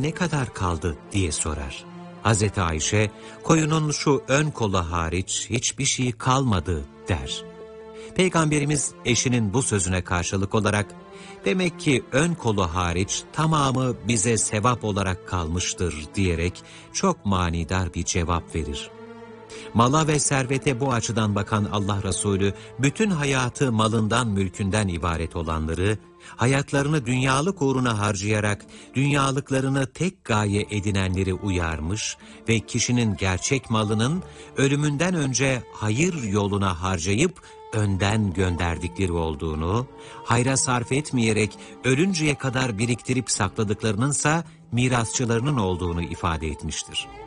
ne kadar kaldı diye sorar. Hazreti Ayşe, koyunun şu ön kolu hariç hiçbir şey kalmadı der. Peygamberimiz eşinin bu sözüne karşılık olarak, demek ki ön kolu hariç tamamı bize sevap olarak kalmıştır diyerek çok manidar bir cevap verir. Mala ve servete bu açıdan bakan Allah Resulü, bütün hayatı malından mülkünden ibaret olanları, hayatlarını dünyalık uğruna harcayarak dünyalıklarını tek gaye edinenleri uyarmış ve kişinin gerçek malının ölümünden önce hayır yoluna harcayıp önden gönderdikleri olduğunu, hayra sarf etmeyerek ölünceye kadar biriktirip sakladıklarınınsa mirasçılarının olduğunu ifade etmiştir.